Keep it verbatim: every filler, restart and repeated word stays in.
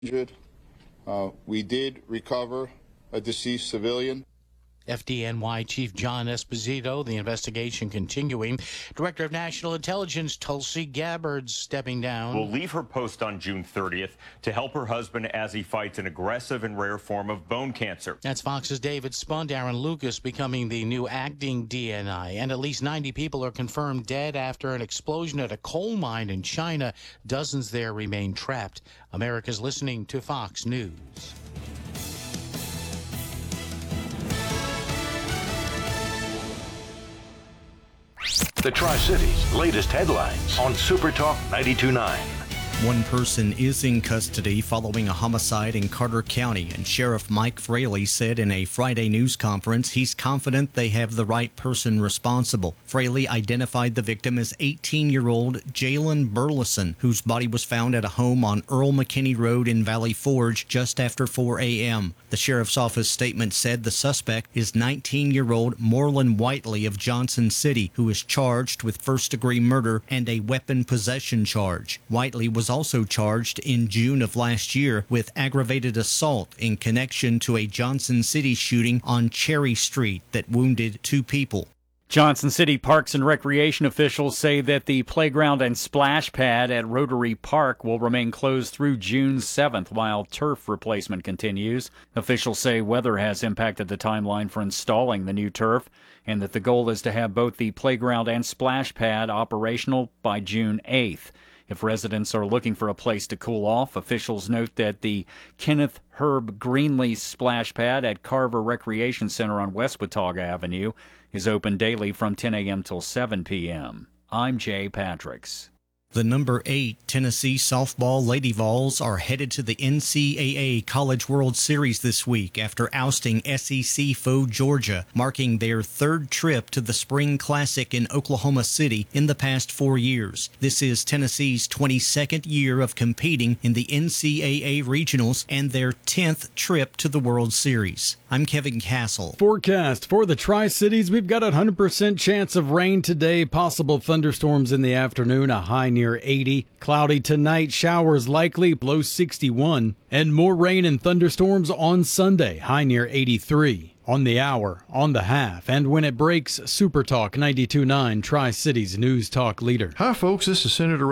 Uh, we did recover a deceased civilian. F D N Y Chief John Esposito, the investigation continuing. Director of National Intelligence Tulsi Gabbard stepping down. Will leave her post on June thirtieth to help her husband as he fights an aggressive and rare form of bone cancer. That's Fox's David Spun. Darren Lucas becoming the new acting D N I. And at least ninety people are confirmed dead after an explosion at a coal mine in China. Dozens there remain trapped. America's listening to Fox News. The Tri-Cities' latest headlines on Super Talk ninety-two point nine. One person is in custody following a homicide in Carter County, and Sheriff Mike Fraley said in a Friday news conference he's confident they have the right person responsible. Fraley identified the victim as eighteen-year-old Jalen Burleson, whose body was found at a home on Earl McKinney Road in Valley Forge just after four a.m. The sheriff's office statement said the suspect is nineteen-year-old Moreland Whiteley of Johnson City, who is charged with first-degree murder and a weapon possession charge. Whiteley was also charged in June of last year with aggravated assault in connection to a Johnson City shooting on Cherry Street that wounded two people. Johnson City Parks and Recreation officials say that the playground and splash pad at Rotary Park will remain closed through June seventh while turf replacement continues. Officials say weather has impacted the timeline for installing the new turf, and that the goal is to have both the playground and splash pad operational by June eighth. If residents are looking for a place to cool off, officials note that the Kenneth Herb Greenlee splash pad at Carver Recreation Center on West Watauga Avenue is open daily from ten a.m. till seven p.m. I'm Jay Patricks. The number eight Tennessee softball Lady Vols are headed to the N C double A College World Series this week after ousting S E C foe Georgia, marking their third trip to the Spring Classic in Oklahoma City in the past four years. This is Tennessee's twenty-second year of competing in the N C double A Regionals and their tenth trip to the World Series. I'm Kevin Castle. Forecast for the Tri-Cities. We've got a one hundred percent chance of rain today, possible thunderstorms in the afternoon, a high near eighty. Cloudy tonight, showers likely, low sixty-one. And more rain and thunderstorms on Sunday, high near eighty-three. On the hour, on the half, and when it breaks, Super Talk ninety-two point nine, Tri-Cities News Talk leader. Hi, folks. This is Senator